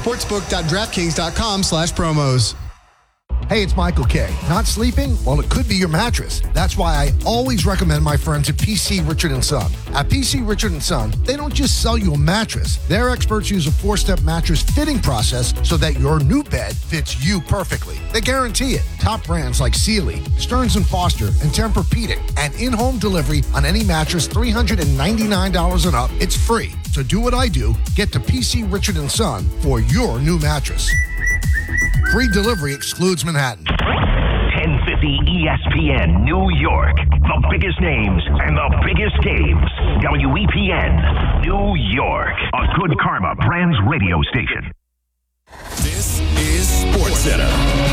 sportsbook.draftkings.com/promos. Hey, it's Michael K. Not sleeping? Well, it could be your mattress. That's why I always recommend my friends at PC Richard & Son. At PC Richard & Son, they don't just sell you a mattress. Their experts use a 4-step mattress fitting process so that your new bed fits you perfectly. They guarantee it. Top brands like Sealy, Stearns & Foster, and Tempur-Pedic. And in-home delivery on any mattress $399 and up. It's free. So do what I do. Get to PC Richard & Son for your new mattress. Free delivery excludes Manhattan. 1050 ESPN New York. The biggest names and the biggest games. WEPN New York. A Good Karma Brands radio station. This is SportsCenter.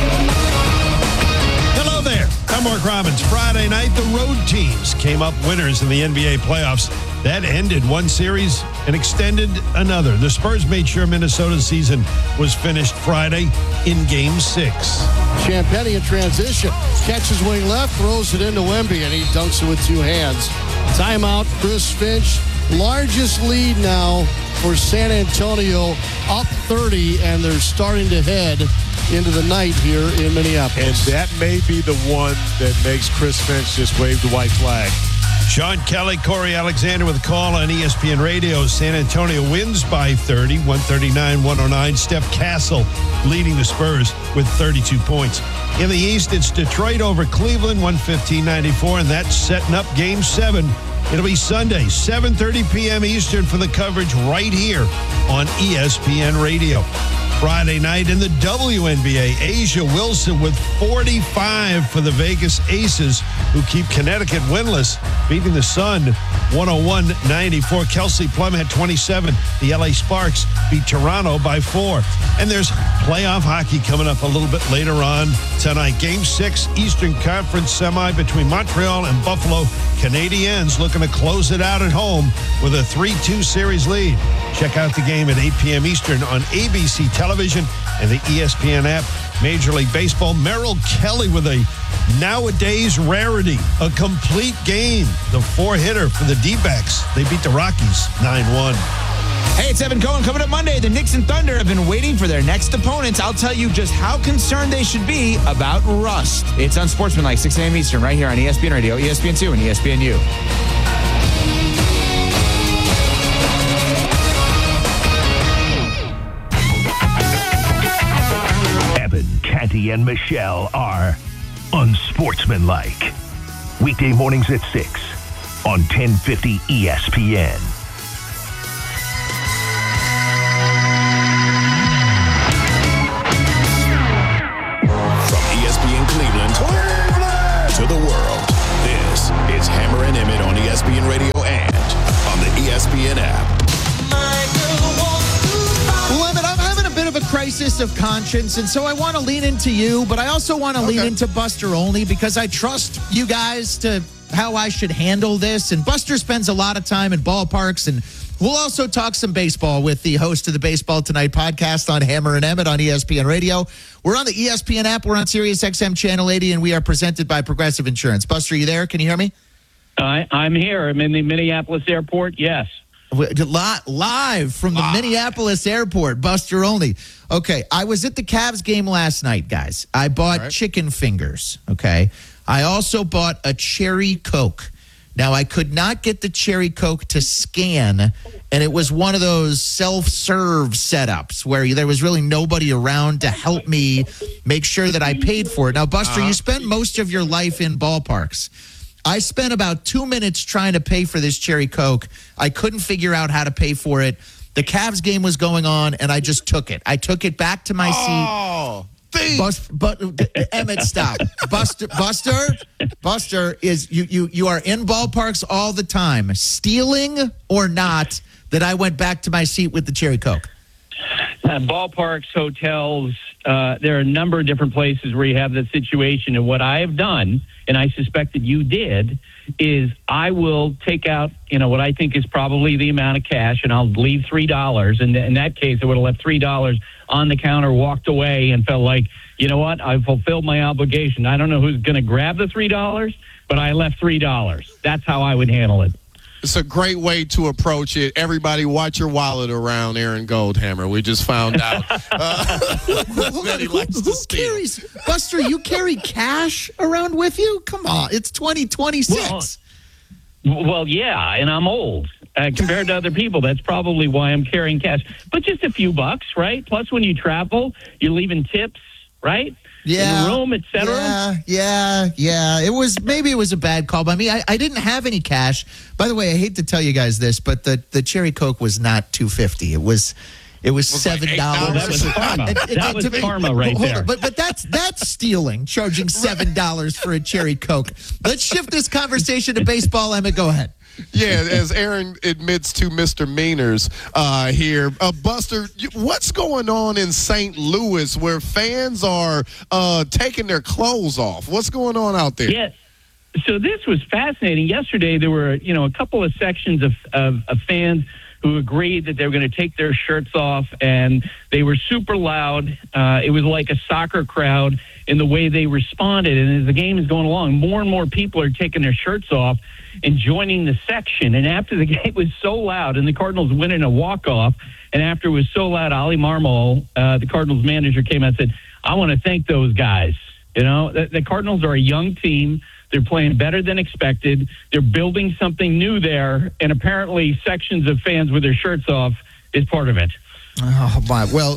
Hello there. I'm Mark Robbins. Friday night, the road teams came up winners in the NBA playoffs. That ended one series and extended another. The Spurs made sure Minnesota's season was finished Friday in Game 6. Champagnie in transition. Catches wing left, throws it into Wemby, and he dunks it with two hands. Timeout, Chris Finch. Largest lead now for San Antonio, up 30, and they're starting to head into the night here in Minneapolis. And that may be the one that makes Chris Finch just wave the white flag. Sean Kelly, Corey Alexander with a call on ESPN Radio. San Antonio wins by 30, 139-109. Steph Castle leading the Spurs with 32 points. In the East, it's Detroit over Cleveland, 115-94, and that's setting up Game 7. It'll be Sunday, 7:30 p.m. Eastern for the coverage right here on ESPN Radio. Friday night in the WNBA, Asia Wilson with 45 for the Vegas Aces, who keep Connecticut winless, beating the Sun 101-94. Kelsey Plum had 27. The LA Sparks beat Toronto by 4. And there's playoff hockey coming up a little bit later on tonight. Game 6, Eastern Conference semi between Montreal and Buffalo. Canadiens looking to close it out at home with a 3-2 series lead. Check out the game at 8 p.m. Eastern on ABC Television and the ESPN app. Major League Baseball, Merrill Kelly with a nowadays rarity, a complete game. The 4-hitter for the D-backs. They beat the Rockies 9-1. Hey, it's Evan Cohen. Coming up Monday, the Knicks and Thunder have been waiting for their next opponents. I'll tell you just how concerned they should be about rust. It's Unsportsmanlike, 6 a.m. Eastern, right here on ESPN Radio, ESPN2, and ESPNU. Evan, Canty, and Michelle are Unsportsmanlike. Weekday mornings at 6 on 1050 ESPN. To the world, this is Hammer and Emmett on ESPN Radio and on the ESPN app. Well, Emmett, I'm having a bit of a crisis crisis of conscience, and so I want to lean into you, but I also want to lean into Buster Olney because I trust you guys to how I should handle this. And Buster spends a lot of time in ballparks, and we'll also talk some baseball with the host of the Baseball Tonight podcast on Hammer and Emmett on ESPN Radio. We're on the ESPN app. We're on Sirius XM Channel 80, and we are presented by Progressive Insurance. Buster, you there? Can you hear me? I'm here. I'm in the Minneapolis airport. Yes. Live from the Minneapolis airport, Buster Olney. Okay, I was at the Cavs game last night, guys. I bought chicken fingers, okay? I also bought a cherry Coke. Now, I could not get the cherry Coke to scan, and it was one of those self-serve setups where there was really nobody around to help me make sure that I paid for it. Now, Buster, you spend most of your life in ballparks. I spent about 2 minutes trying to pay for this cherry Coke. I couldn't figure out how to pay for it. The Cavs game was going on, and I just took it. I took it back to my seat. But Emmett, stop. Buster is you are in ballparks all the time, stealing or not, that I went back to my seat with the cherry Coke. Ballparks, hotels, there are a number of different places where you have that situation. And what I have done, and I suspect that you did, is I will take out, what I think is probably the amount of cash, and I'll leave $3. And in that case, I would have left $3 on the counter, walked away, and felt like, you know what, I fulfilled my obligation. I don't know who's going to grab the $3, but I left $3. That's how I would handle it. It's a great way to approach it. Everybody watch your wallet around Aaron Goldhammer. We just found out that he likes to steal. Buster, you carry cash around with you? Come on, it's 2026. Well, yeah, and I'm old. Compared to other people, that's probably why I'm carrying cash. But just a few bucks, right? Plus, when you travel, you're leaving tips, right? Yeah, in the room, etc. Yeah. It was a bad call by me. I didn't have any cash. By the way, I hate to tell you guys this, but the cherry Coke was not $2.50. It was $7. That was karma. That was karma right there. But that's stealing, charging $7 for a cherry Coke. Let's shift this conversation to baseball. Emmett, go ahead. Yeah, as Aaron admits to misdemeanors here. Buster, what's going on in St. Louis where fans are taking their clothes off? What's going on out there? Yes. So this was fascinating. Yesterday, there were, a couple of sections of fans who agreed that they were going to take their shirts off, and they were super loud. It was like a soccer crowd in the way they responded. And as the game is going along, more and more people are taking their shirts off and joining the section. And after the game was so loud, and the Cardinals winning a walk-off, and after it was so loud, Ollie Marmol, the Cardinals manager, came out and said, I want to thank those guys. The Cardinals are a young team. They're playing better than expected. They're building something new there, and apparently sections of fans with their shirts off is part of it. Oh, my. Well,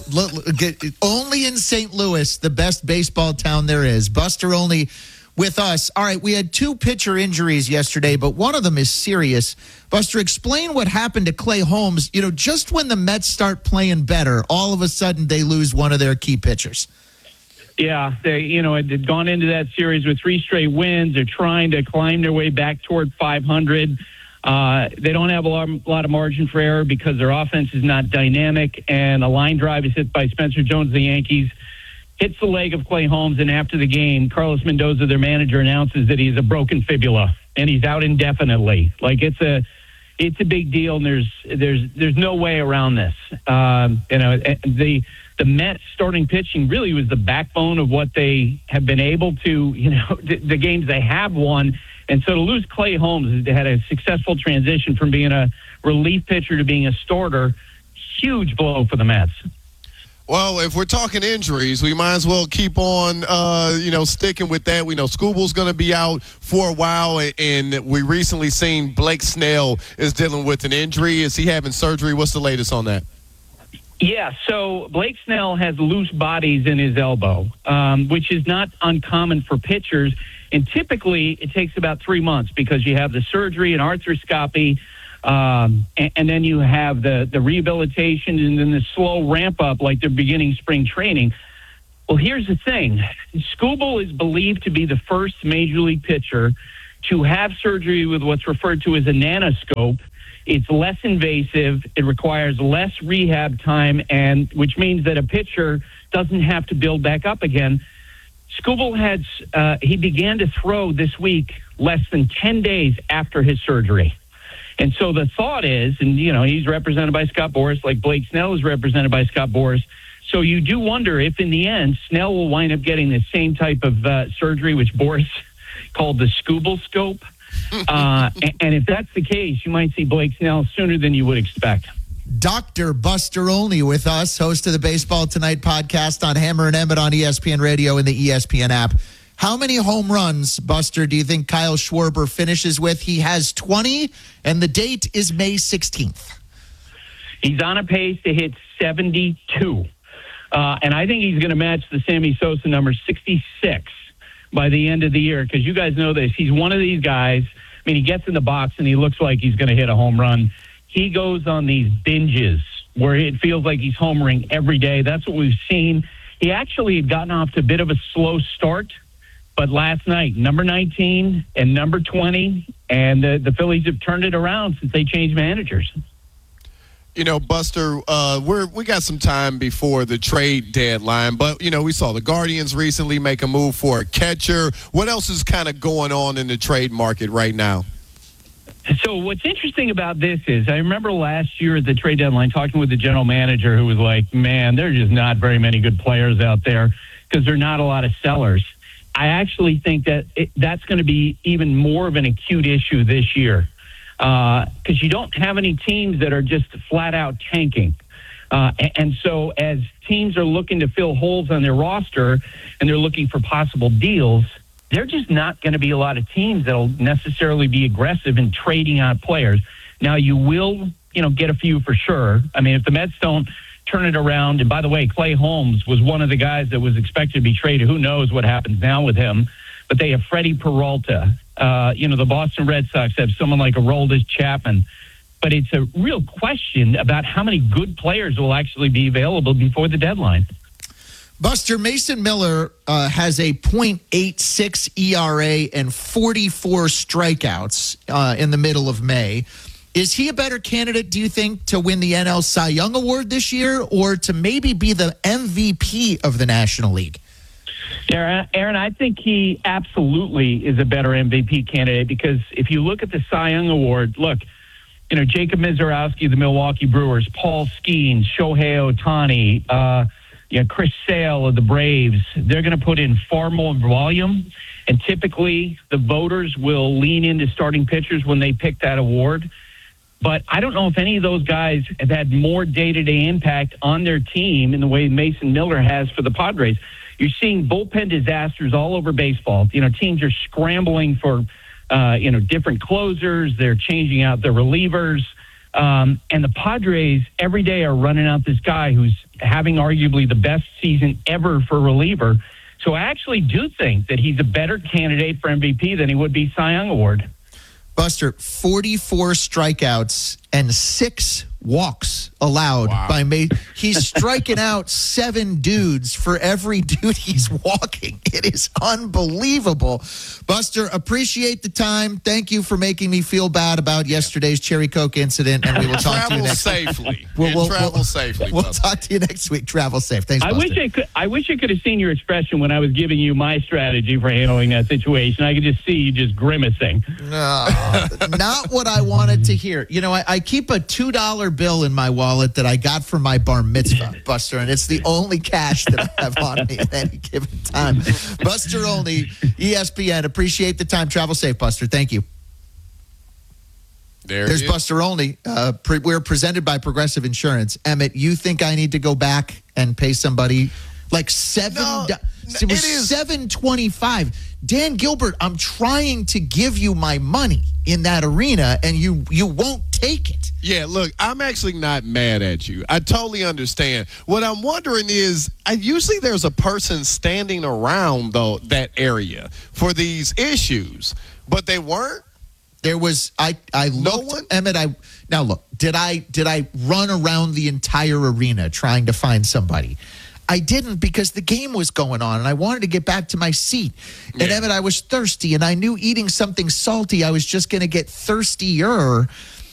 only in St. Louis, the best baseball town there is. Buster Olney with us. All right, we had 2 pitcher injuries yesterday, but one of them is serious. Buster, explain what happened to Clay Holmes. Just when the Mets start playing better, all of a sudden they lose one of their key pitchers. Yeah, they had gone into that series with 3 straight wins. They're trying to climb their way back toward 500. They don't have a lot of margin for error because their offense is not dynamic, and a line drive is hit by Spencer Jones of the Yankees. Hits the leg of Clay Holmes, and after the game, Carlos Mendoza, their manager, announces that he's a broken fibula and he's out indefinitely. Like it's a big deal, and there's no way around this. The Mets starting pitching really was the backbone of what they have been able to, the games they have won. And so to lose Clay Holmes, they had a successful transition from being a relief pitcher to being a starter. Huge blow for the Mets. Well, if we're talking injuries, we might as well keep on, sticking with that. We know Scooble's going to be out for a while, and we recently seen Blake Snell is dealing with an injury. Is he having surgery? What's the latest on that? Yeah, so Blake Snell has loose bodies in his elbow, which is not uncommon for pitchers. And typically it takes about 3 months because you have the surgery and arthroscopy, and then you have the rehabilitation and then the slow ramp up like they're beginning spring training. Well, here's the thing. Scooble is believed to be the first major league pitcher to have surgery with what's referred to as a nanoscope It's less invasive. It requires less rehab time, and which means that a pitcher doesn't have to build back up again. Skubal he began to throw this week less than 10 days after his surgery. And so the thought is, and, he's represented by Scott Boras, like Blake Snell is represented by Scott Boras. So you do wonder if in the end, Snell will wind up getting the same type of surgery, which Boras called the Skubal scope. And if that's the case, you might see Blake Snell sooner than you would expect. Dr. Buster Olney with us, host of the Baseball Tonight podcast on Hammer and Emmett on ESPN Radio and the ESPN app. How many home runs, Buster, do you think Kyle Schwarber finishes with? He has 20, and the date is May 16th. He's on a pace to hit 72. And I think he's going to match the Sammy Sosa number 66 by the end of the year, because you guys know this. He's one of these guys. I mean, he gets in the box and he looks like he's going to hit a home run. He goes on these binges where it feels like he's homering every day. That's what we've seen. He actually had gotten off to a bit of a slow start, but last night, number 19 and number 20, and the Phillies have turned it around since they changed managers. Buster, we got some time before the trade deadline, but, we saw the Guardians recently make a move for a catcher. What else is kind of going on in the trade market right now? So what's interesting about this is I remember last year at the trade deadline talking with the general manager who was like, man, there are just not very many good players out there because there are not a lot of sellers. I actually think that that's going to be even more of an acute issue this year because you don't have any teams that are just flat out tanking. And so as teams are looking to fill holes on their roster and they're looking for possible deals, they're just not going to be a lot of teams that'll necessarily be aggressive in trading out players. Now, you will, get a few for sure. I mean, if the Mets don't turn it around, and by the way, Clay Holmes was one of the guys that was expected to be traded. Who knows what happens now with him? But they have Freddie Peralta. The Boston Red Sox have someone like Aroldis Chapman. But it's a real question about how many good players will actually be available before the deadline. Buster, Mason Miller has a .86 ERA and 44 strikeouts in the middle of May. Is he a better candidate, do you think, to win the NL Cy Young Award this year or to maybe be the MVP of the National League? Aaron, I think he absolutely is a better MVP candidate because if you look at the Cy Young Award, look, Jacob Mizorowski of the Milwaukee Brewers, Paul Skeens, Shohei Ohtani, Chris Sale of the Braves, they're going to put in far more volume. And typically the voters will lean into starting pitchers when they pick that award. But I don't know if any of those guys have had more day-to-day impact on their team in the way Mason Miller has for the Padres. You're seeing bullpen disasters all over baseball. Teams are scrambling for, different closers. They're changing out their relievers. And the Padres every day are running out this guy who's having arguably the best season ever for reliever. So I actually do think that he's a better candidate for MVP than he would be Cy Young Award. Buster, 44 strikeouts and 6 walks allowed by May. He's striking out 7 dudes for every dude he's walking. It is unbelievable. Buster, appreciate the time. Thank you for making me feel bad about yesterday's Cherry Coke incident, and we will talk to you next week. Travel safely. We'll talk to you next week. Travel safe. Thanks, Buster. I wish I could have seen your expression when I was giving you my strategy for handling that situation. I could just see you just grimacing. No, not what I wanted to hear. I keep a $2 bill in my wallet that I got from my bar mitzvah, Buster, and it's the only cash that I have on me at any given time. Buster Olney, ESPN. Appreciate the time. Travel safe, Buster. Thank you. There's Buster Olney. We're presented by Progressive Insurance. Emmett, you think I need to go back and pay somebody like it was $7.25. Dan Gilbert, I'm trying to give you my money in that arena, and you won't take it. Yeah, look, I'm actually not mad at you. I totally understand. What I'm wondering is, usually there's a person standing around that area for these issues, but they weren't. There was I looked, Emmett. Now look, did I run around the entire arena trying to find somebody? I didn't, because the game was going on and I wanted to get back to my seat. And Emmett, I was thirsty and I knew eating something salty, I was just going to get thirstier.